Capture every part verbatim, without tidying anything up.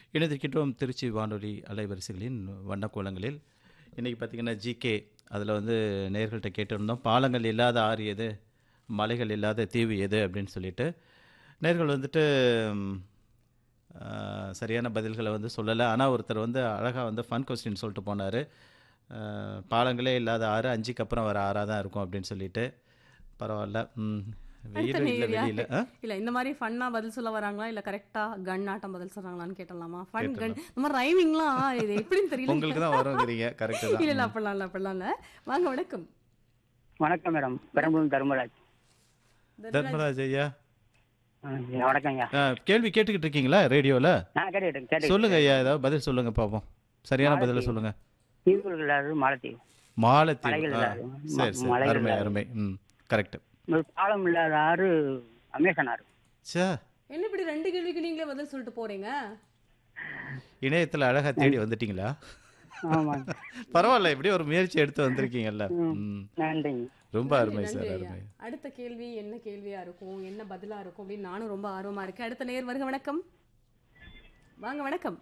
இணைந்திருக்கின்றோம் திருச்சி வானொலி அலைவரிசைகளின் வண்ணக்கோலங்களில். இன்றைக்கி பார்த்திங்கன்னா ஜிகே அதில் வந்து நேயர்கள்ட்ட கேட்டிருந்தோம், பாலங்கள் இல்லாத ஆறு எது, மலைகள் இல்லாத தீவு எது அப்படின்னு சொல்லிட்டு. நேயர்கள் வந்துட்டு ம், ஆ, சரியான பதில்களை வந்து சொல்லலை. ஆனால் ஒருத்தர் வந்து அழகாக வந்து ஃபன் கொஸ்டின் சொல்லிட்டு போனார். பாலங்களே இல்லாத ஆறு அஞ்சுக்கு அப்புறம் வர ஆறாக தான் இருக்கும் அப்படின்னு சொல்லிட்டு. பரவாயில்ல. ம் அடுத்த வெயிலும் இல்லை நேயர் யார்? வெளியில். ஆ இல்ல இந்த மாதிரி ஃபன்னா பதில் சொல்ல வராங்களா இல்ல கரெக்டா கன் ஆட்டம் பதில் சொல்றாங்களான்னு கேட்டலாமா? ஃபன் கன் கேட்டுடலாம். இந்த மாதிரி ரைமிங்லாம் இது எப்படின்னு தெரியல. உங்களுக்கு தான் வருங்கிறீங்க. கரெக்டு தான். இல்ல இல்ல ம் அப்படிலாம் இல்ல அப்படிலாம் இல்ல. வாங்க வணக்கம். வணக்கம் மேடம், பெரம்பலூர் தர்மராஜ். தர்மராஜ். தர்மராஜ் ஐயா, ஆ, வணக்கங்க. ஆ, கேள்வி கேட்டுக்கிட்டு இருக்கீங்களா ரேடியோவில்? நான் கேட்டுக்கிட்டேன் கேட்டு சொல்லுங்க ஐயா, ஏதாவது பதில் சொல்லுங்க பார்ப்போம். சரியான பதிலை மாலத்தீவு. சொல்லுங்க. தீவுகள் இல்லாதது மாலத்தீவு. மாலத்தீவு. மலைகள் ஆ இல்லாதது. சரி ம- சரி, மலைகள் அருமை இல்லாதது. அருமை. ம் கரெக்டு. ஒரு பாலம் இல்லாத ஆறு அமேசான் ஆறு. சே, என்ன இப்படி ரெண்டு கேள்விக்கு நீங்களே பதில் சொல்லிட்டு போறீங்க? இணையத்தில் அழகாக தேடி வந்துட்டீங்களா? ஆமாங்க. பரவாயில்ல, இப்படி ஒரு முயற்சி எடுத்து வந்திருக்கீங்கல்ல. ம், ம் நன்றிங்க. ரொம்ப நன்றி அருமை நன்றி சார், ஐயா. அருமை. அடுத்த கேள்வி என்ன கேள்வியா இருக்கும், என்ன பதிலா இருக்கும் அப்படின்னு நானும் ரொம்ப ஆர்வமா இருக்கேன். அடுத்த நேயர் வருக. வணக்கம். வாங்க வணக்கம்.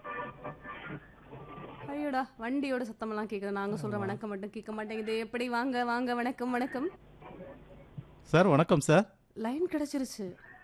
ஐயோடா, வண்டியோட சத்தமெல்லாம் கேக்குது. நாங்க சொல்ற வணக்கம் மட்டும் கேட்க மாட்டேங்குது. எப்படி? வாங்க வாங்க வணக்கம் வணக்கம். சார் வணக்கம் சார். லைன் கிடைச்சிருச்சு.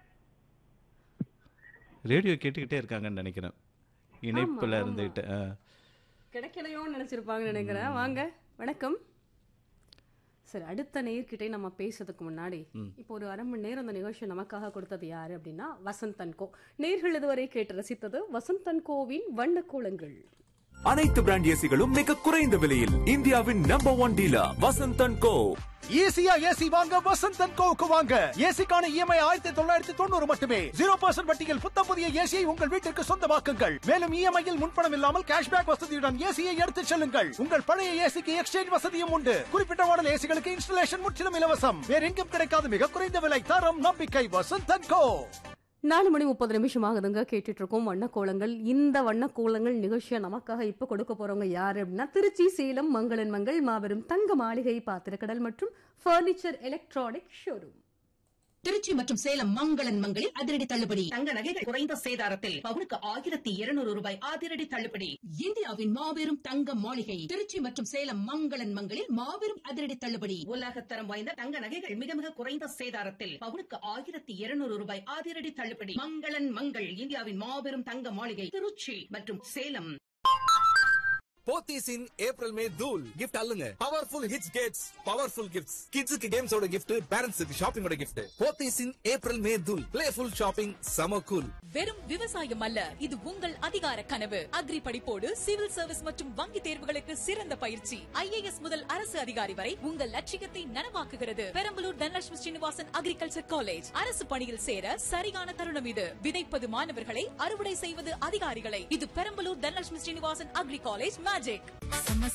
ரேடியோ கேட்டுக்கிட்டே இருக்காங்கன்னு நினைக்கிறேன், இணைப்பில் ஆமா. இருந்துக்கிட்டு. ஆ கிடைக்கலையோன்னு நினைச்சிருப்பாங்கன்னு நினைக்கிறேன். வாங்க வணக்கம். சரி, அடுத்த நேர்கிட்டே நம்ம பேசுறதுக்கு முன்னாடி ம் இப்போ ஒரு அரை மணி நேரம் அந்த நிகழ்ச்சி நமக்காக கொடுத்தது யாரு அப்படின்னா வசந்த் அண்ட் கோ. நேர்கள் இதுவரை கேட்டு ரசித்தது வசந்த் அண்ட் கோவின் வண்ணக்கோலங்கள். அனைத்து பிராண்ட் ஏசிகளும் மிக குறைந்த விலையில் இந்தியாவின் number one dealer Vasanth and கோ. ஈஸியா ஏசி வாங்க வசந்த் அண்ட் கோவுக்கு வாங்க. ஏசிக்கான இஎம்ஐ ஆயிரத்தி தொள்ளாயிரத்தி தொண்ணூறு மட்டுமே. ஜீரோ பர்சன்ட் வட்டியில் புத்தம் புதிய ஏசியை உங்கள் வீட்டிற்கு சொந்தமாக்குங்கள். மேலும் இஎம்ஐயில் முன்பணம் இல்லாமல் கேஷ்பேக் வசதியுடன் ஏசியை எடுத்துச் செல்லுங்கள். உங்கள் பழைய ஏசிக்கு எக்ஸ்சேஞ்ச் வசதியும் உண்டு. குறிப்பிட்ட மாடல் ஏசிகளுக்கு இன்ஸ்டலேஷன் முற்றிலும் இலவசம். வேற எங்கும் கிடைக்காத மிக குறைந்த விலை, தரம், நம்பிக்கை. வசந்த் அண்ட் கோ. நாலு மணி முப்பது நிமிஷம் ஆகுதுங்க. கேட்டுட்டு இருக்கோம் வண்ணக்கோலங்கள். இந்த வண்ணக்கோலங்கள் நிகழ்ச்சியை நமக்காக இப்ப கொடுக்க போறவங்க யாரு அப்படின்னா திருச்சி சேலம் மங்களன் மங்கள் மாபெரும் தங்க மாளிகை பாத்திரக்கடல் மற்றும் பர்னிச்சர் எலக்ட்ரானிக் ஷோரூம். திருச்சி மற்றும் சேலம் மங்களன் மங்களில் அதிரடி தள்ளுபடி. தங்க நகைகள் குறைந்த சேதாரத்தில் பவுனுக்கு ஆயிரத்தி இருநூறு ரூபாய் அதிரடி தள்ளுபடி. இந்தியாவின் மாபெரும் தங்க மாளிகை திருச்சி மற்றும் சேலம் மங்களன் மங்களில் மாபெரும் அதிரடி தள்ளுபடி. உலகத்தரம் வாய்ந்த தங்க நகைகள் மிக மிக குறைந்த சேதாரத்தில் பவுனுக்கு ஆயிரத்தி இருநூறு ரூபாய் அதிரடி தள்ளுபடி. மங்களன் மங்கள் இந்தியாவின் மாபெரும் தங்க மாளிகை திருச்சி மற்றும் சேலம். போத்தீஸ் இன் ஏப்ரல் மே தூள் gift அல்லுங்க. Powerful hits Gates powerful gifts. கிட்ஸுக்கு கேம்ஸோட கிஃப்ட், பேரண்ட்ஸுக்கு ஷாப்பிங்கோட கிஃப்ட். போத்தீஸ் இன் ஏப்ரல் மே தூள் பிளேஃபுல் ஷாப்பிங் சம கூல். வெறும் விவசாயம் அல்ல, இது உங்கள் அதிகார கனவு. அக்ரி படிப்போடு சிவில் சர்வீஸ் மற்றும் வங்கி தேர்வுகளுக்கு சிறந்த பயிற்சி. ஐஏஎஸ் முதல் அரசு அதிகாரி வரை உங்கள் லட்சியத்தை நனவாக்குகிறது. Perambalur Dhanalakshmi Srinivasan agriculture college. அரசு பணியில் சேர சரியான தருணம் இது. விதைப்பது மாணவர்களை, அறுவடை செய்வது அதிகாரிகளை. இது Perambalur Dhanalakshmi Srinivasan agri college magic.